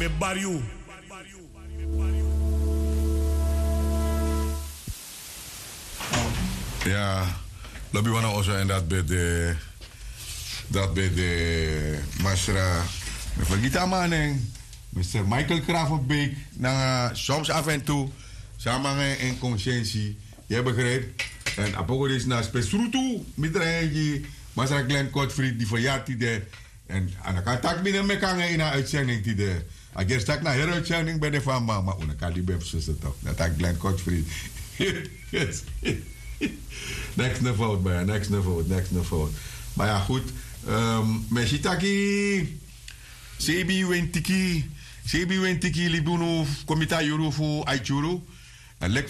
me barrio. Ja, lobby wana also en dat bij de Masra. Me vergita maning. Mr. Michael Gravenbeek. Soms af en toe. Samen in conscientie. Je begrijpt. En apogodis na spesrutu. Midreji. Masra Glenn Kortfried die verjaart die de. En aan kan tak binnen me kan in een uitzending die de. Ik stak naar een uitzending bij de van mama. Maar kan die bij zuster toch. Dat ik Glenn Kortfried. Yes. Niks naar fout bij. Niks naar fout. Maar ja, goed. Meshitaki. Sebi wentiki libunu komita yuru fu aichuru. En lek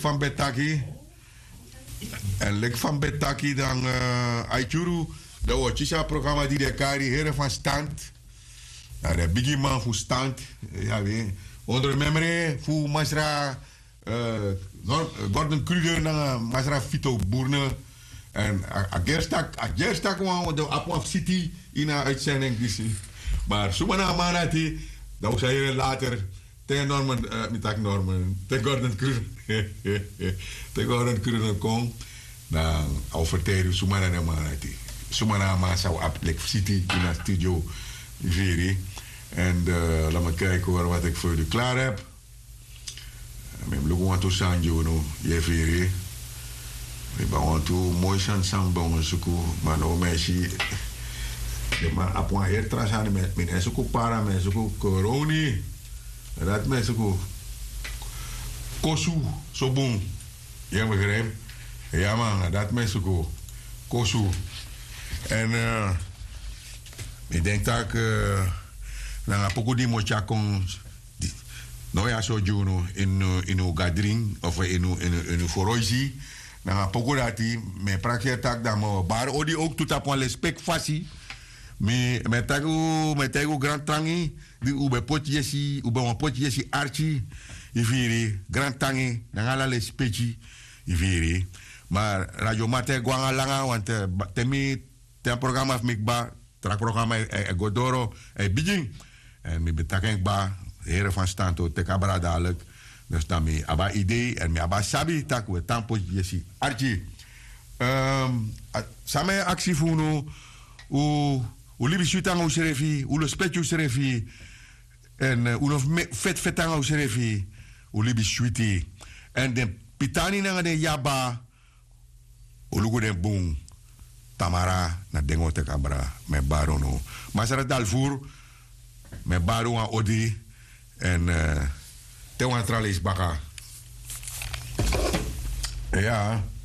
van betaki dan aichuru. Dat wordt het programma die de kari heren van stand. De biggie man voor stand. Ja, weet. Onder memory voor Masra Gordon Kruger en Masra Vito Boerne. En agerstak gewoon de Apwaf City in een uitzending. Maar Sumana Manati, dat was hij later. Tegen Norman, tegen Gordon Kruger. Tegen Gordon Kruger kon. Dan overteren Sumana Manati. Sumana Masa op Lake City in een studio. En laat me kijken hoor, wat ik voor u klaar heb. Ik ben gewoon toe Sanjo no, je veri. Ik ben gewoon toe mooi Sansan bongen zoeken, maar no meisje. Maar op een heer trasaan met mijn zoeken para, mijn zoeken coroni. Dat mijn zoeken kosu, zo boom. Je begrijpt? Ja man, dat mijn zoeken kosu. En ik denk dat ik na poco di mocha kon no ya so juno in een gathering of in een foroisi na poco dati me prakje tak da mo bar odi ook tout apon respect fasi me tagu grand tangi di ube potjesi ube mo potjesi archi ifiri grand tangi na ngala le speci ifiri maar radio mate gwanga langa want temi ten programma mikba trak programma godoro begin en mi betaking ba heren van Stanto te kabra dadelijk. Dus dan mi aba idee en mi aba sabi tak we tampo jesi archi. Samen actie funo u libi sutang userefi u lo spetju userefi en u no vet userefi u libi suiti en de pitani na de yaba u lugo de boom Tamara na dengo te kabra me barono masara dalfur me baro aan odi en te wan tralis baka ja